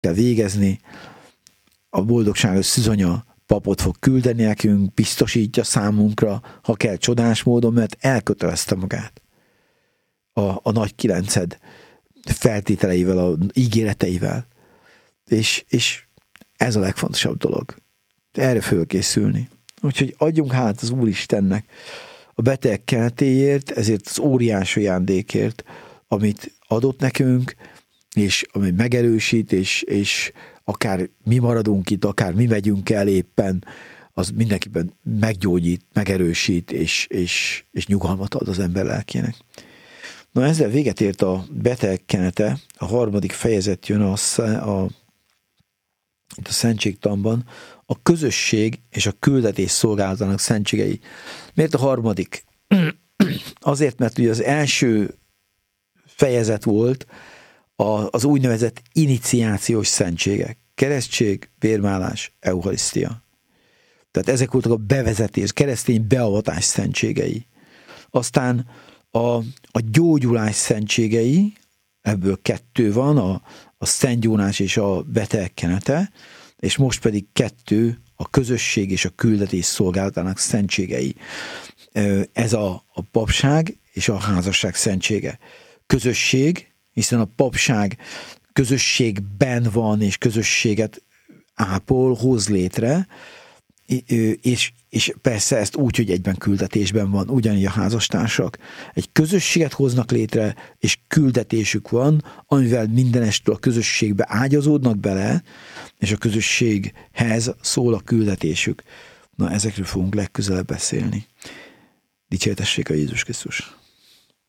kell végezni. A boldogságos szüzonya papot fog küldeni nekünk, biztosítja számunkra, ha kell csodás módon, mert elkötelezte magát a nagy kilenced feltételeivel, a ígéreteivel. És ez a legfontosabb dolog. Erre fölkészülni. Úgyhogy adjunk hát az Úristennek a beteg kenetéért, ezért az óriás ajándékért, amit adott nekünk, és ami megerősít, és akár mi maradunk itt, akár mi megyünk el éppen, az mindenkiben meggyógyít, megerősít, és nyugalmat ad az ember lelkének. Na, ezzel véget ért a beteg kenete, a 3. fejezet jön itt a szentségtanban, a közösség és a küldetés szolgálatának szentségei. Miért a 3? Azért, mert ugye az első fejezet volt az úgynevezett iniciációs szentségek. Keresztség, vérmálás, eucharisztia. Tehát ezek voltak a bevezetés, keresztény beavatás szentségei. Aztán a gyógyulás szentségei, ebből 2 van, a szentgyónás és a beteg kenete, és most pedig 2 a közösség és a küldetés szolgálatának szentségei. Ez a papság és a házasság szentsége. Közösség, hiszen a papság közösségben van, és közösséget ápol, hoz létre, és persze ezt úgy, hogy egyben küldetésben van, ugyanígy a házastársak. Egy közösséget hoznak létre, és küldetésük van, amivel mindenestől a közösségbe ágyazódnak bele, és a közösséghez szól a küldetésük. Na, ezekről fogunk legközelebb beszélni. Dicsértessék a Jézus Krisztus!